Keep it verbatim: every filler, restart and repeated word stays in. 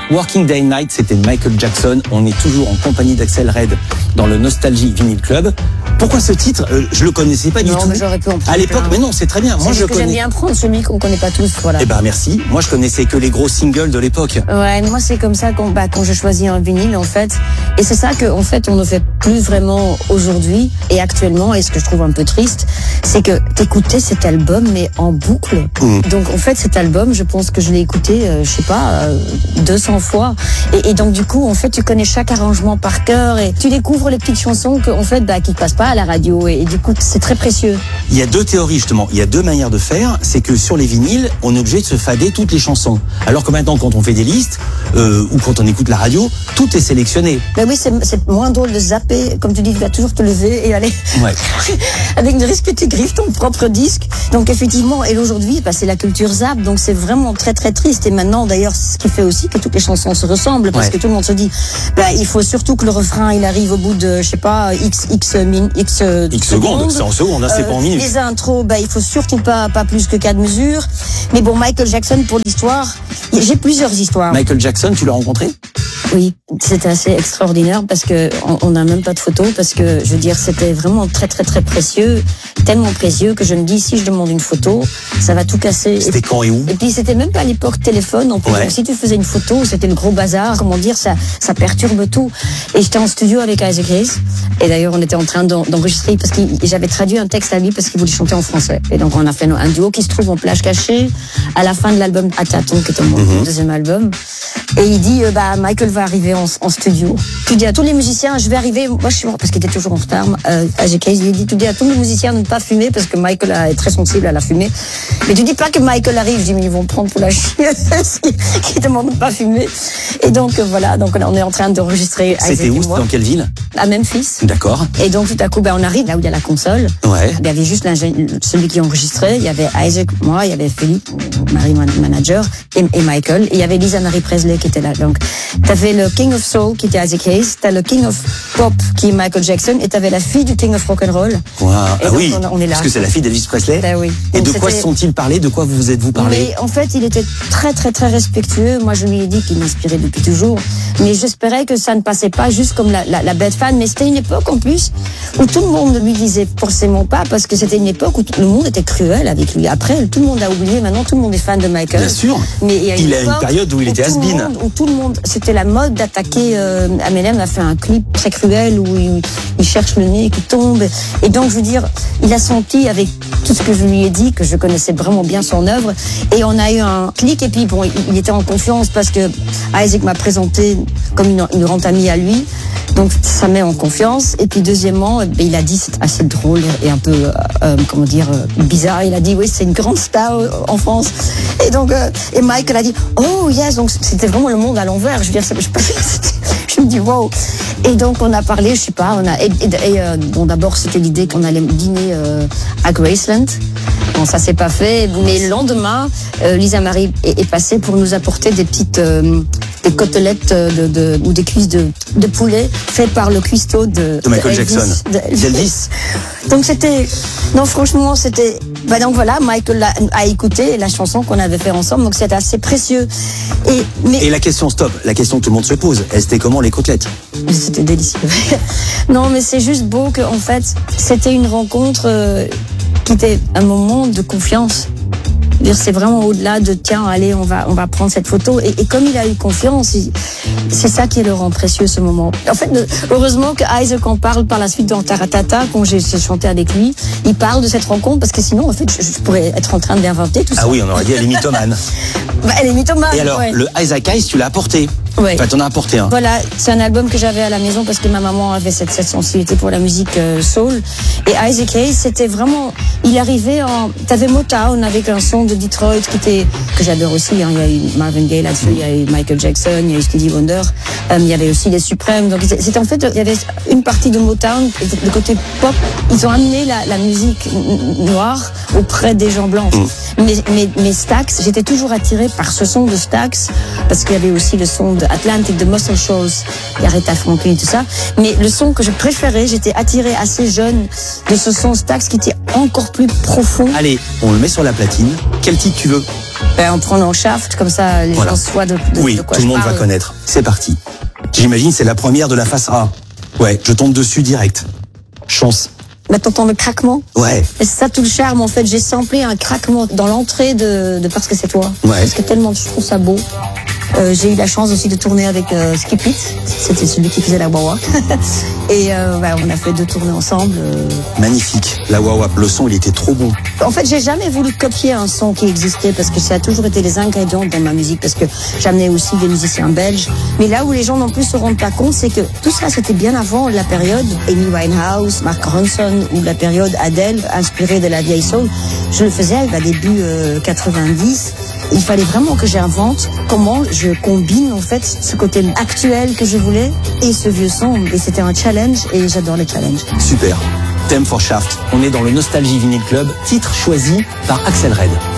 Working Day and Night, c'était Michael Jackson. On est toujours en compagnie d'Axel Red dans le Nostalgie Vinyl Club. Pourquoi ce titre? euh, Je le connaissais pas non, du tout. Mais j'aurais pu en prendre à l'époque, plein. mais non, c'est très bien. Moi, c'est je que connais. J'aime bien prendre celui qu'on connaît pas tous, voilà. Eh ben, merci. Moi, je connaissais que les gros singles de l'époque. Ouais, moi c'est comme ça qu'on, bah, quand je choisis un vinyle en fait, et c'est ça que en fait on ne fait plus vraiment aujourd'hui et actuellement. Et ce que je trouve un peu triste, c'est que t'écoutais cet album mais en boucle. Mmh. Donc en fait cet album, je pense que je l'ai écouté, euh, je sais pas, euh, deux cents fois. Et, et donc du coup en fait tu connais chaque arrangement par cœur et tu découvres les petites chansons que en fait bah qui passent pas à la radio. Et, et du coup c'est très précieux. Il y a deux théories justement, il y a deux manières de faire. C'est que sur les vinyles, on est obligé de se fader toutes les chansons. Alors que maintenant, quand on fait des listes euh, ou quand on écoute la radio, tout est sélectionné. Mais oui, c'est, c'est moins drôle de zapper. Comme tu dis, tu vas toujours te lever et aller Ouais. avec le risque que tu griffes ton propre disque. Donc effectivement, et aujourd'hui, bah, c'est la culture zap. Donc c'est vraiment très très triste. Et maintenant, d'ailleurs, ce qui fait aussi que toutes les chansons se ressemblent, parce Ouais. que tout le monde se dit, bah, il faut surtout que le refrain, il arrive au bout de, je sais pas, x x min, x, X secondes, c'est en secondes, hein, c'est Euh, pas en minutes. Les intros, bah, il faut surtout pas pas plus que quatre mesures. Mais bon, Michael Jackson, pour l'histoire, j'ai plusieurs histoires. Michael Jackson, tu l'as rencontré? Oui, c'était assez extraordinaire parce que on- on n'a même pas de photos, parce que je veux dire c'était vraiment très très très précieux, tellement précieux que je me dis si je demande une photo, ça va tout casser. C'était quand et où? Et puis c'était même pas à l'époque téléphone, en plus. Ouais. Donc, si tu faisais une photo, c'était le gros bazar, comment dire, ça ça perturbe tout. Et j'étais en studio avec Isaac Hayes, et d'ailleurs on était en train d'en- d'enregistrer parce que j'avais traduit un texte à lui parce qu'il voulait chanter en français. Et donc on a fait un duo qui se trouve en plage cachée à la fin de l'album À Tâtons, qui était mon Mhm. deuxième album. Et il dit euh, bah Michael va arriver en, en studio. Tu dis à tous les musiciens, je vais arriver. Moi je suis parce qu'il était toujours en retard. Euh, Isaac Hayes, il dit tu dis à tous les musiciens de ne pas fumer parce que Michael est très sensible à la fumée. Mais tu dis pas que Michael arrive. Je dis mais ils vont me prendre pour la chieuse qui demande de ne pas fumer. Et donc euh, voilà, donc on est en train d'enregistrer. Isaac C'était et où? C'était moi dans quelle ville? À Memphis. D'accord. Et donc tout à coup, ben, on arrive là où il y a la console. Ouais. Il y avait juste l'ingé- celui qui enregistrait. Il y avait Isaac, moi, il y avait Philippe, Marie man- manager, et, et Michael. Et il y avait Lisa Marie Presley qui était là. Donc, t'avais le King of Soul qui était Isaac Hayes, t'as le King of Pop qui est Michael Jackson, et t'avais la fille du King of Rock'n'Roll. Wow. Et Ah donc, oui, on, on est là. parce que c'est la fille d'Elvis Presley. Ben oui. Et Donc, de quoi se c'était- sont-ils parlé? De quoi vous êtes-vous parlé? Mais en fait, il était très très très respectueux. Moi, je lui ai dit qu'il m'inspirait depuis toujours. Mais j'espérais que ça ne passait pas juste comme la, la, la bête fan. Mais c'était une époque en plus où tout le monde ne lui disait forcément pas, parce que c'était une époque où tout le monde était cruel avec lui. Après, tout le monde a oublié. Maintenant, tout le monde est fan de Michael. Bien sûr. Mais il y a une, Il a une époque période où il était tout le has-been. monde- Où tout le monde, c'était la mode d'attaquer. Euh, Eminem a fait un clip très cruel où il, il cherche le nez qui tombe. Et donc, je veux dire, il a senti avec tout ce que je lui ai dit que je connaissais vraiment bien son œuvre. Et on a eu un clic. Et puis, bon, il, il était en confiance parce que Isaac m'a présenté comme une, une grande amie à lui. Donc, ça met en confiance. Et puis, deuxièmement, eh bien, il a dit, c'est assez drôle et un peu, euh, euh, comment dire, euh, bizarre. Il a dit, oui, c'est une grande star euh, en France. Et donc, euh, et Michael a dit, oh, yes. Donc, c'était vraiment le monde à l'envers. Je veux dire, c'est- je, je me dis, wow. Et donc, on a parlé, je sais pas, on a, et, et, et, euh, bon, d'abord, c'était l'idée qu'on allait dîner euh, à Graceland. Bon, ça s'est pas fait, mais le lendemain, euh, Lisa Marie est, est passée pour nous apporter des petites euh, des côtelettes de, de, ou des cuisses de, de poulet faites par le cuistot de, De Michael Elvis, Jackson. de- D'Elvis. Donc c'était, non franchement c'était, bah donc voilà, Michael a, a écouté la chanson qu'on avait fait ensemble, donc c'était assez précieux. Et mais Et la question stop, la question que tout le monde se pose, elles étaient comment les côtelettes? c'était délicieux. Non, mais c'est juste beau que en fait, c'était une rencontre euh, qui était un moment de confiance. Je veux dire, c'est vraiment au-delà de tiens, allez, on va, on va prendre cette photo. Et, et comme il a eu confiance, il- c'est ça qui le rend précieux ce moment. En fait, le- heureusement que Isaac en parle par la suite dans Taratata, quand j'ai j'ai chanté avec lui. Il parle de cette rencontre parce que sinon, en fait, je, je pourrais être en train d'inventer tout ça. Ah oui, on aurait dit elle est mythomane. Bah, elle est mythomane. Et alors, ouais. le Isaac Hayes, tu l'as apporté? Ouais. Enfin, t'en as apporté un. Voilà, c'est un album que j'avais à la maison parce que ma maman avait cette, cette sensibilité pour la musique euh, soul. Et Isaac Hayes, c'était vraiment, il arrivait en, t'avais Motown avec un son de Detroit qui était, que j'adore aussi, hein. Il y a eu Marvin Gaye là-dessus, il y a eu Michael Jackson, il y a eu Stevie Wonder, euh, il y avait aussi les Supremes. Donc c'était en fait, il y avait une partie de Motown, le côté pop. Ils ont amené la, la musique noire auprès des gens blancs. Mm. Mais, mais, mais Stax, j'étais toujours attirée par ce son de Stax parce qu'il y avait aussi le son de Atlantic, de Muscle Shoals, Aretha Franklin et tout ça. Mais le son que je préférais, j'étais attirée assez jeune de ce son Stax qui était encore plus profond. Allez, on le met sur la platine. Quel titre tu veux? Ben, en prenant Shaft, comme ça les Voilà. gens voient de, de, Oui, de quoi tout je le monde parle. va connaître. C'est parti. J'imagine c'est la première de la face A. Ouais, je tombe dessus direct. Chance. Bah, t'entends le craquement? Ouais. Et c'est ça tout le charme, en fait. J'ai samplé un craquement dans l'entrée de, de Parce que c'est toi. Ouais. Parce que tellement je trouve ça beau. Euh, j'ai eu la chance aussi de tourner avec euh, Skip It. C'était celui qui faisait la wah-wah. Et euh, bah, on a fait deux tournées ensemble. Euh. Magnifique. La wah-wah, le son, il était trop bon. En fait, j'ai jamais voulu copier un son qui existait parce que ça a toujours été les ingrédients dans ma musique, parce que j'amenais aussi des musiciens belges. Mais là où les gens non plus se rendent pas compte, c'est que tout ça, c'était bien avant la période Amy Winehouse, Mark Ronson, ou la période Adele, inspirée de la vieille soul. Je le faisais à début euh, quatre-vingt-dix. Il fallait vraiment que j'invente comment je combine en fait ce côté actuel que je voulais et ce vieux son. Et c'était un challenge et j'adore les challenges. Super. Theme for Shaft. On est dans le Nostalgie Vinyl Club, titre choisi par Axel Red.